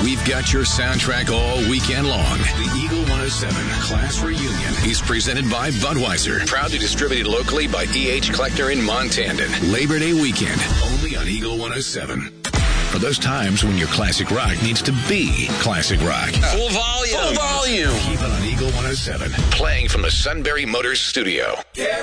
We've got your soundtrack all weekend long. The Eagle 107 Class Reunion is presented by Budweiser. Proudly distributed locally by E.H. Kleckner in Montandan. Labor Day weekend, only on Eagle 107. For those times when your classic rock needs to be classic rock. Full volume. Full volume. Keep it on Eagle 107. Playing from the Sunbury Motors studio.